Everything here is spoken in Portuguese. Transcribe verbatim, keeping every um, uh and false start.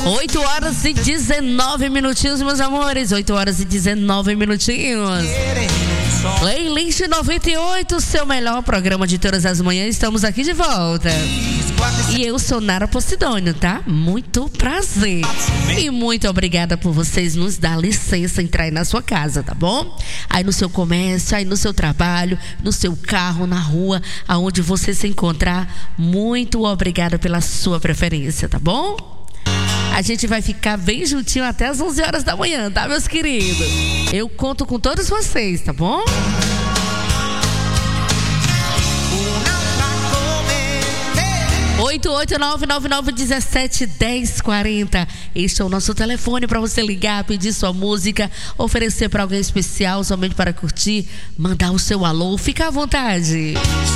oito horas e dezenove minutinhos, meus amores. oito horas e dezenove minutinhos. Playlist noventa e oito, seu melhor programa de todas as manhãs. Estamos aqui de volta. E eu sou Nara Posidônio, tá? Muito prazer. E muito obrigada por vocês nos dar licença entrar aí na sua casa, tá bom? Aí no seu comércio, aí no seu trabalho, no seu carro, na rua, aonde você se encontrar. Muito obrigada pela sua preferência, tá bom? A gente vai ficar bem juntinho até as onze horas da manhã, tá, meus queridos? Eu conto com todos vocês, tá bom? oito oito nove nove nove um sete um zero quatro zero. Este é o nosso telefone para você ligar, pedir sua música, oferecer para alguém especial, somente para curtir, mandar o seu alô. Fica à vontade.